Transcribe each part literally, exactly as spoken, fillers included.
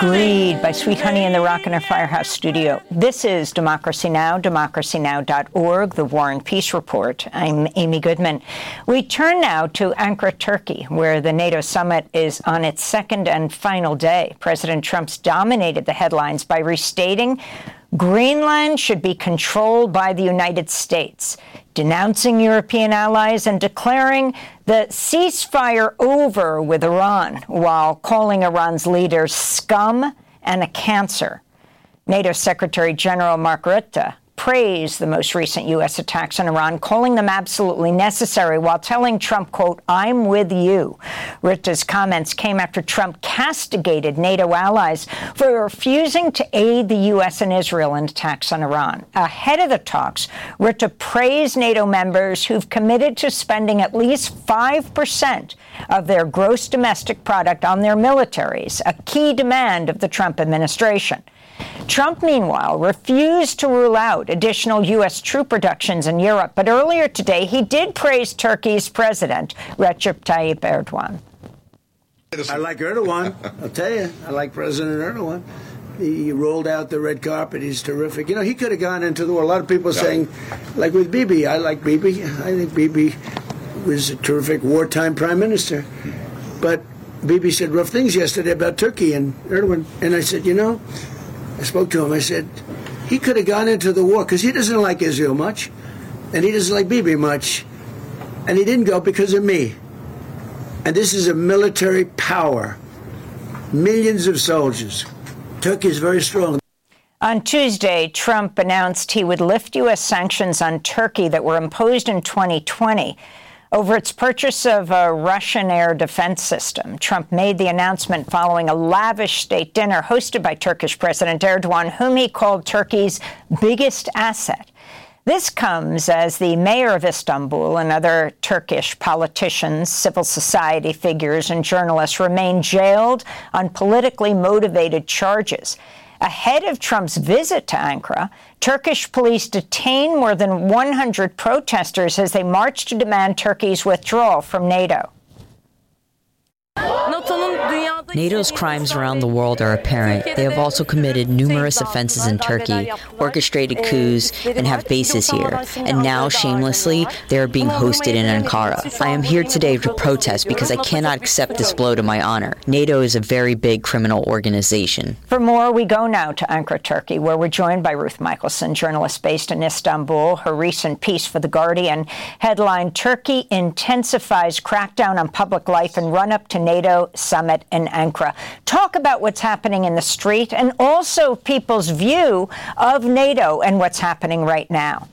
Agreed by Sweet Honey in the Rock and Her Firehouse studio. This is Democracy Now!, democracy now dot org, the War and Peace Report. I'm Amy Goodman. We turn now to Ankara, Turkey, where the NATO summit is on its second and final day. President Trump's dominated the headlines by restating Greenland should be controlled by the United States, denouncing European allies and declaring the ceasefire over with Iran, while calling Iran's leader scum and a cancer. NATO Secretary General Mark Rutte praised the most recent U S attacks on Iran, calling them absolutely necessary, while telling Trump, quote, "I'm with you." Rutte's comments came after Trump castigated NATO allies for refusing to aid the U S and Israel in attacks on Iran. Ahead of the talks, Rutte praised NATO members who've committed to spending at least five percent of their gross domestic product on their militaries, a key demand of the Trump administration. Trump, meanwhile, refused to rule out additional U S troop reductions in Europe, but earlier today he did praise Turkey's president, Recep Tayyip Erdogan. I like Erdogan. I'll tell you, I like President Erdogan. He rolled out the red carpet. He's terrific. You know, he could have gone into the war. A lot of people yeah. saying, like with Bibi, I like Bibi. I think Bibi was a terrific wartime prime minister. But Bibi said rough things yesterday about Turkey and Erdogan. And I said, you know, I spoke to him. I said, he could have gone into the war because he doesn't like Israel much, and he doesn't like Bibi much, and he didn't go because of me. And this is a military power. Millions of soldiers. Turkey is very strong. On Tuesday, Trump announced he would lift U S sanctions on Turkey that were imposed in twenty twenty. Over its purchase of a Russian air defense system. Trump made the announcement following a lavish state dinner hosted by Turkish President Erdogan, whom he called Turkey's biggest asset. This comes as the mayor of Istanbul and other Turkish politicians, civil society figures, and journalists remain jailed on politically motivated charges. Ahead of Trump's visit to Ankara, Turkish police detained more than one hundred protesters as they marched to demand Turkey's withdrawal from NATO. NATO's crimes around the world are apparent. They have also committed numerous offenses in Turkey, orchestrated coups, and have bases here. And now, shamelessly, they are being hosted in Ankara. I am here today to protest because I cannot accept this blow to my honor. NATO is a very big criminal organization. For more, we go now to Ankara, Turkey, where we're joined by Ruth Michaelson, journalist based in Istanbul. Her recent piece for The Guardian headlined, "Turkey Intensifies Crackdown on Public Life and Run-Up to NATO Summit in Ankara." Talk about what's happening in the street and also people's view of NATO and what's happening right now.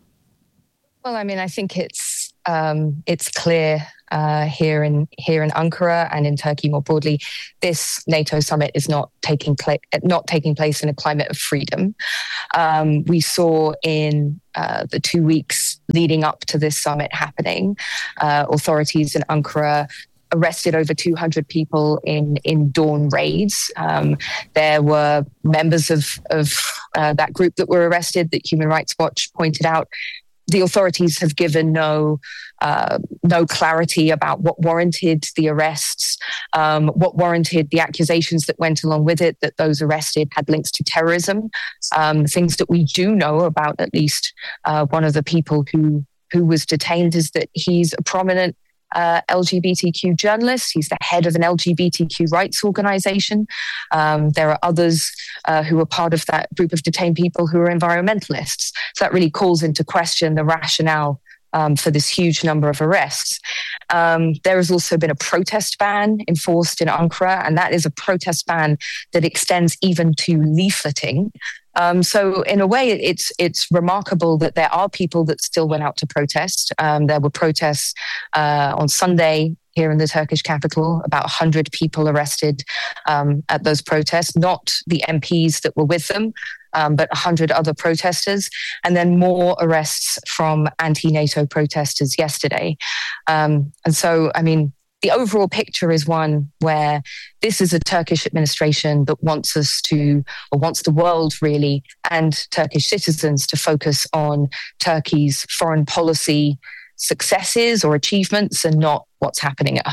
Well, I mean, I think it's um, it's clear uh, here in here in Ankara and in Turkey more broadly, this NATO summit is not taking place not taking place in a climate of freedom. Um, we saw in uh, the two weeks leading up to this summit happening, uh, authorities in Ankara arrested over two hundred people in, in dawn raids. Um, there were members of, of uh, that group that were arrested that Human Rights Watch pointed out. The authorities have given no uh, no clarity about what warranted the arrests, um, what warranted the accusations that went along with it, that those arrested had links to terrorism, um, things that we do know about. At least uh, one of the people who, who was detained is that he's a prominent Uh, L G B T Q journalist. He's the head of an L G B T Q rights organization. Um, there are others uh, who are part of that group of detained people who are environmentalists. So that really calls into question the rationale um, for this huge number of arrests. Um, there has also been a protest ban enforced in Ankara, and that is a protest ban that extends even to leafleting. Um, so in a way, it's it's remarkable that there are people that still went out to protest. Um, there were protests uh, on Sunday here in the Turkish capital, about one hundred people arrested um, at those protests, not the M Ps that were with them, um, but one hundred other protesters, and then more arrests from anti-NATO protesters yesterday. Um, and so, I mean, the overall picture is one where this is a Turkish administration that wants us to, or wants the world really, and Turkish citizens to focus on Turkey's foreign policy successes or achievements and not what's happening at home.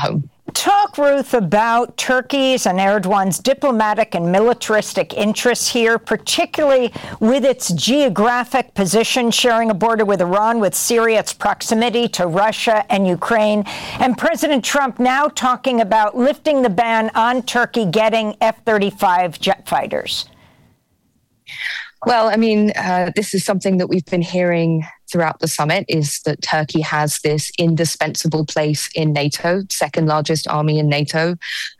Talk, Ruth, about Turkey's and Erdogan's diplomatic and militaristic interests here, particularly with its geographic position, sharing a border with Iran, with Syria, its proximity to Russia and Ukraine, and President Trump now talking about lifting the ban on Turkey getting F thirty-five jet fighters. Well, I mean, uh, this is something that we've been hearing throughout the summit, is that Turkey has this indispensable place in NATO, second largest army in NATO.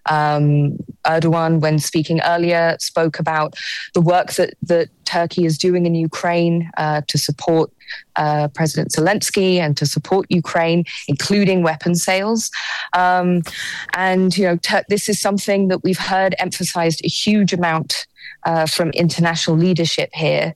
Um, Erdogan, when speaking earlier, spoke about the work that, that Turkey is doing in Ukraine uh, to support uh, President Zelensky and to support Ukraine, including weapon sales. Um, and, you know, Tur- this is something that we've heard emphasized a huge amount Uh, from international leadership here,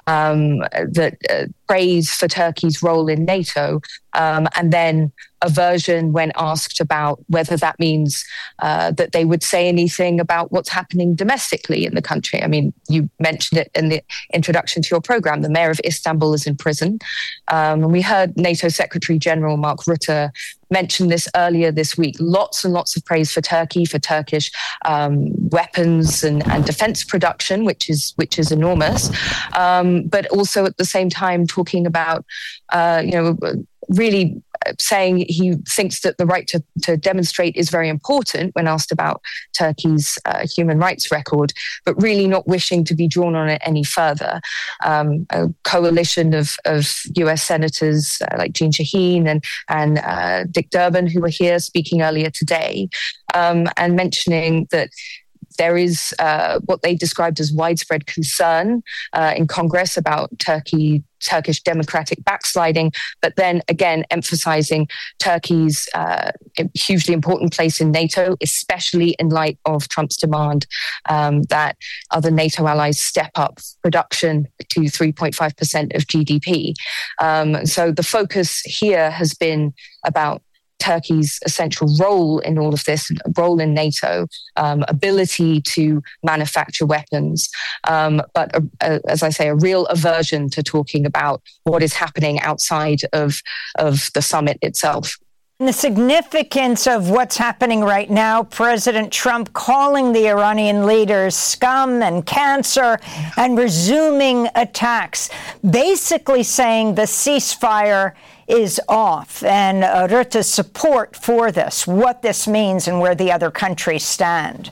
um, that uh, praise for Turkey's role in NATO, um, and then aversion when asked about whether that means uh, that they would say anything about what's happening domestically in the country. I mean, you mentioned it in the introduction to your program. The mayor of Istanbul is in prison. Um, and we heard NATO Secretary General Mark Rutte mention this earlier this week. Lots and lots of praise for Turkey, for Turkish um, weapons and, and defense production, which is which is enormous. Um, but also at the same time talking about, uh, you know, really saying he thinks that the right to, to demonstrate is very important when asked about Turkey's uh, human rights record, but really not wishing to be drawn on it any further. Um, a coalition of, of U S senators uh, like Jeanne Shaheen and, and uh, Dick Durbin, who were here speaking earlier today, um, and mentioning that there is uh, what they described as widespread concern uh, in Congress about Turkey, Turkish democratic backsliding, but then again emphasizing Turkey's uh, hugely important place in NATO, especially in light of Trump's demand um, that other NATO allies step up production to three point five percent of G D P. Um, so the focus here has been about Turkey's essential role in all of this, role in NATO, um, ability to manufacture weapons, um, but a, a, as I say, a real aversion to talking about what is happening outside of, of the summit itself. The significance of what's happening right now, President Trump calling the Iranian leaders scum and cancer and resuming attacks, basically saying the ceasefire is off, and uh, Rutte's support for this, what this means and where the other countries stand.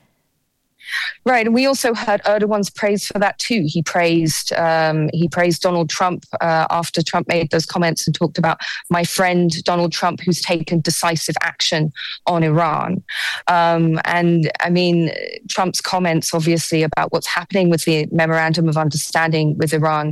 Right, and we also heard Erdogan's praise for that too. He praised um, he praised Donald Trump uh, after Trump made those comments and talked about my friend Donald Trump, who's taken decisive action on Iran. Um, and I mean, Trump's comments, obviously, about what's happening with the memorandum of understanding with Iran,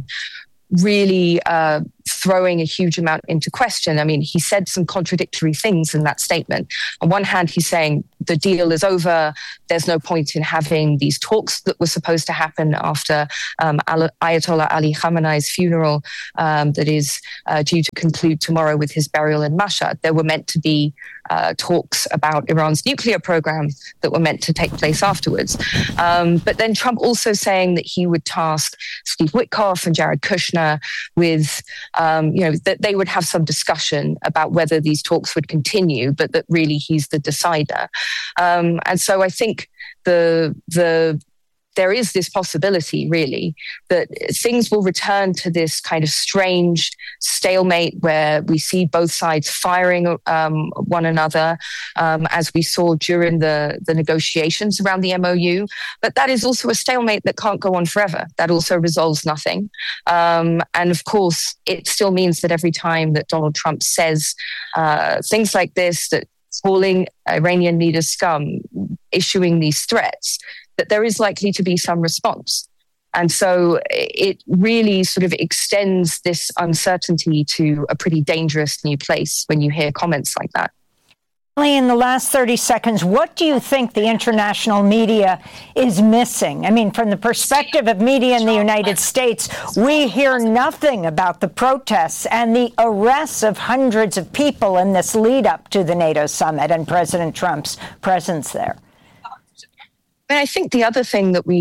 really uh, throwing a huge amount into question. I mean, he said some contradictory things in that statement. On one hand, he's saying the deal is over. There's no point in having these talks that were supposed to happen after um, Ayatollah Ali Khamenei's funeral um, that is uh, due to conclude tomorrow with his burial in Mashhad. There were meant to be uh, talks about Iran's nuclear program that were meant to take place afterwards. Um, but then Trump also saying that he would task Steve Witkoff and Jared Kushner with Um, you know, that they would have some discussion about whether these talks would continue, but that really he's the decider. Um, and so I think the the there is this possibility, really, that things will return to this kind of strange stalemate where we see both sides firing um, one another, um, as we saw during the, the negotiations around the M O U. But that is also a stalemate that can't go on forever. That also resolves nothing. Um, and of course, it still means that every time that Donald Trump says uh, things like this, that calling Iranian leaders scum, issuing these threats, that there is likely to be some response. And so it really sort of extends this uncertainty to a pretty dangerous new place when you hear comments like that. In the last thirty seconds, what do you think the international media is missing? I mean, from the perspective of media in the United States, we hear nothing about the protests and the arrests of hundreds of people in this lead up to the NATO summit and President Trump's presence there. I think the other thing that we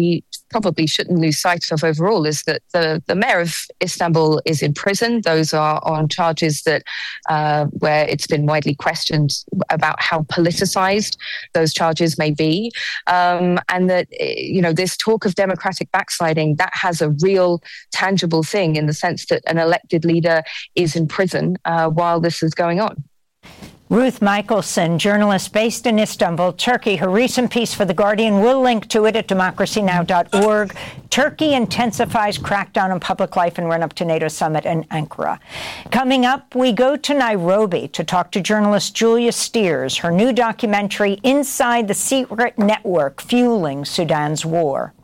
probably shouldn't lose sight of overall is that the, the mayor of Istanbul is in prison. Those are on charges that uh, where it's been widely questioned about how politicized those charges may be. Um, and that, you know, this talk of democratic backsliding, that has a real tangible thing in the sense that an elected leader is in prison uh, while this is going on. Ruth Michelson, journalist based in Istanbul, Turkey. Her recent piece for The Guardian, we'll link to it at democracy now dot org. Turkey intensifies crackdown on public life in run-up to NATO summit in Ankara. Coming up, we go to Nairobi to talk to journalist Julia Steers. Her new documentary, Inside the Secret Network Fueling Sudan's War.